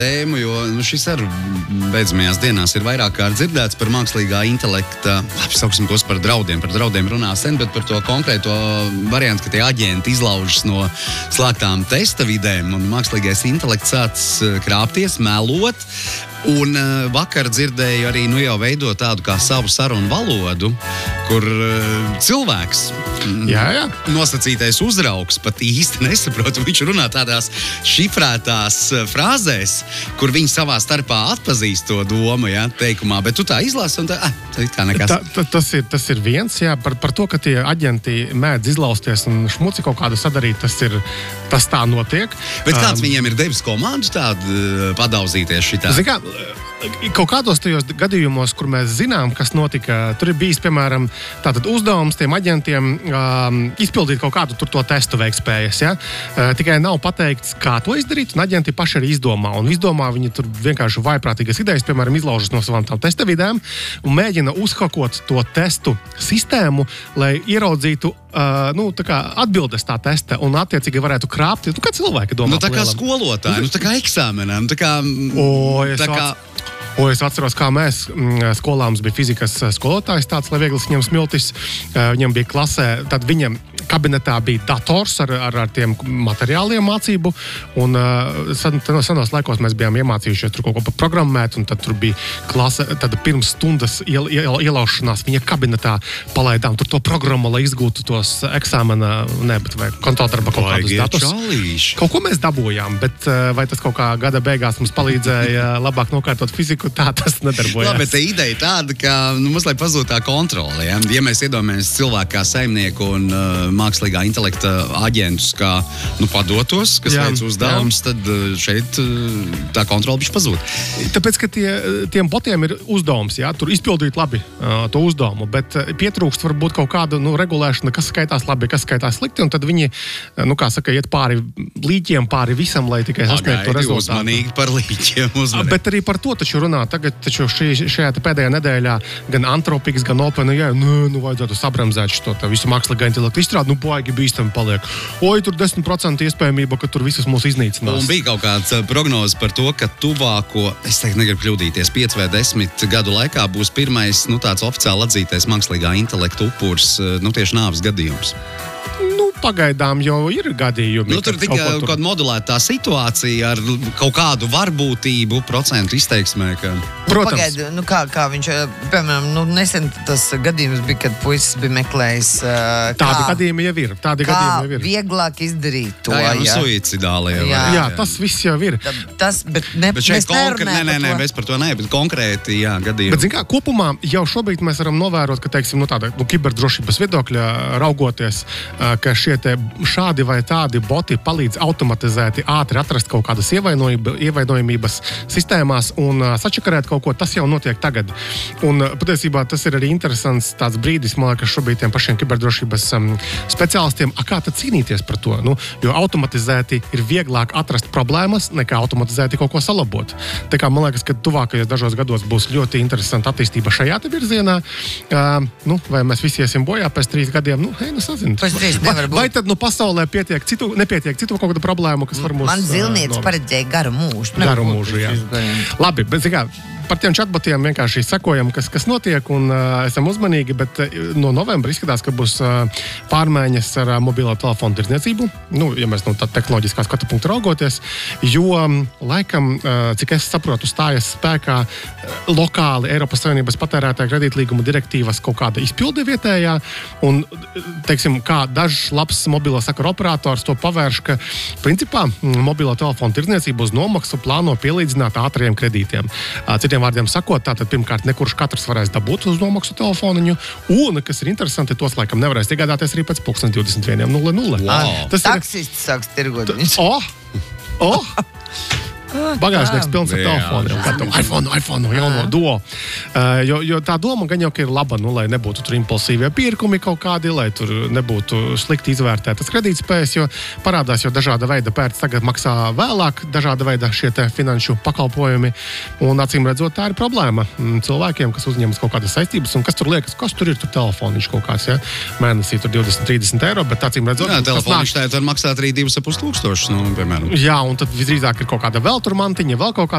tēmu, jo šis arī beidzamajās dienās ir vairāk kārt dzirdēts par mākslīgā intelekta, sauksim tos par draudiem runā sen, bet par to konkrēto variantu, ka tie aģenti izlaužas no slēgtām testa vidēm un mākslīgais intelekts sāc krāpties, melot. Un vakar dzirdēju arī jau veidot tādu kā savu sarunu valodu, kur cilvēks, nosacītais uzraugs, pat īsti nesaprotu, viņš runā tādās šifrētās frāzēs, kur viņi savā starpā atpazīst to domu, teikumā, bet tu tā izlasi un tā kā nekas. Tas ir viens, par to, ka tie aģenti mēdz izlausties un šmuci kaut kādu sadarīt, tas tā notiek. Bet kāds viņiem ir devis komandu tādu padauzīties šitā? Zini kā, kaut kādos tajos gadījumos, kur mēs zinām, kas notika, tur ir bijis, piemēram, tātad uzdevums tiem aģentiem izpildīt kaut kādu tur to testu veikspējas, tikai nav pateikts, kā to izdarīt, un aģenti paši arī izdomā, un izdomā viņi tur vienkārši vaiprātīgas idejas, piemēram, izlaužas no savām tām testa vidēm, un mēģina uzhakot to testu sistēmu, lai ieraudzītu tā kā atbildes tā testa, un attiecīgi varētu krāpt, kā cilvēki domā. Tā kā skolotāji, tā kā eksāmenā, Es atceros, kā mēs skolā mums bija fizikas skolotājs tāds, lai viegls viņam smiltis. Viņam bija klasē, tad viņam kabinetā bija dators ar tiem materiāliem mācību, un senos laikos mēs bijām iemācījušies tur kaut ko programmēt, un tad tur bija klase, tad pirms stundas ielaušanās viņa kabinetā palaidām tur to programmu, lai izgūtu tos eksāmena, vai kontroldarba kaut kādus datus. Kaut ko mēs dabūjām, bet vai tas kaut kā gada beigās mums palīdzēja labāk nokārtot fiziku, tā tas nedarbojās. Labi, bet tā ideja tāda, ka mazliet pazūd tā kontrole. Ja mēs iedomājamies cilvēku kā saimnieku un mākslīgā intelekta aģentus kā padotos, kas veic uzdevums, tad šeit tā kontrole bišķi pazūd. Tāpēc, ka tiem botiem ir uzdevums, tur izpildīt labi to uzdevumu, bet pietrūkst varbūt kaut kādu regulēšanu, kas skaitās labi, kas skaitās slikti, un tad viņi, iet pāri līķiem, pāri visam, lai tikai sasniegtu rezultātu. Uzmanīgi par līķiem uzmanīgi. Bet arī par to taču runā. Tagad taču šajā pēdējā nedēļā gan Anthropics, gan OpenAI, vajadzētu sabremzēt šo visu mākslīgā intelektu izstrādi, baigi bīstami paliek. Tur 10% iespējamība, ka tur visus mūs iznīcinās. Un bija kaut kāds prognozes par to, ka tuvāko, es teiktu, negribu kļūdīties, 5 vai 10 gadu laikā būs pirmais, tāds oficiāli atzītais mākslīgā intelekta upurs, tieši nāves gadījums. Pagaidām jau ir gadījumi. Tur tikai kaut kāda modulētā situācija ar kaut kādu varbūtību procentu izteiksmē. Protams. Pagaidu, kā viņš, piemēram, nesen tas gadījums bija, kad puisis bija meklējis, tādi gadījumi jau ir. Kā vieglāk izdarīt to. Suicidāli. Jā, tas viss jau ir. Bet mēs nerunājam mēs par to bet konkrēti, gadījumi. Bet, kā, kopumā jau šobrīd mēs varam novērot, ka, teiksim, tāda kiberdrošības viedokļa raugoties, ka šādi vai tādi boti palīdz automatizēti ātri atrast kaut kādas ievainojamības sistēmās un sačakarēt kaut ko, tas jau notiek tagad. Un patiesībā tas ir arī interesants tāds brīdis, man liekas, šobrīd tiem pašiem kiberdrošības speciālistiem, kā tad cīnīties par to, jo automatizēti ir vieglāk atrast problēmas, nekā automatizēti kaut ko salabot. Tā kā man liekas, ka tuvākajos dažos gados būs ļoti interesanta attīstība šajā virzienā. Vai mēs visi iesim bojā pēc 3 gadiem? Sazinu. Vai tad pasaulē nepietiek citu kaut kādu problēmu, kas var mūs... Man zilnietis paredzēja garu mūžu. Garu mūžu, jā. Labi, bet par tiem chatbotiem vienkārši sekojam, kas notiek, un esam uzmanīgi, bet no novembra izskatās, ka būs pārmaiņas ar mobilo telefonu tirdzniecību, ja mēs no tā tehnoloģiskā skatu punktu raugoties, jo laikam, cik es saprotu, stājas spēkā lokāli Eiropas Savienības patērētāju kredītlīguma direktīvas kaut kāda izpilde vietējā, un, teiksim, kā dažs labs mobilo sakaru operators to pavērš, ka, principā, mobilo telefonu tirdzniecību uz nomaksu plāno pielīdzināt ātriem kredītiem. Citiem vārdiem sakot, tātad pirmkārt nekurš katrs varēs dabūt uz nomaksu telefoniņu, un, kas ir interesanti, tos laikam nevarēs iegādāties arī pēc 21:00. Wow. Taksists sāks tirgot viņus. Bagāžnieks pilns ar telefoniem. iPhone, jauno Duo. Jo tā doma gan jau ir laba, lai nebūtu tur impulsīvie pirkumi kaut kādi, lai tur nebūtu slikti izvērtētas kredītspējas, jo parādās jau dažāda veida pērts tagad maksā vēlāk, dažāda veida šie te finanšu pakalpojumi, un acīm redzot, tā ir problēma cilvēkiem, kas uzņemas kaut kādas saistības, un kas tur liekas, kas tur ir tur telefoniņš kaut kāds, mēnesī tur 20-30 eiro, bet acīm redzot, telefoniņš tā var maksāt arī 2,5 tūkstošus, piemēram. Jā, un tad visdrīzāk ir kaut kāda vēl filtru mantiņa, vēl kaut kā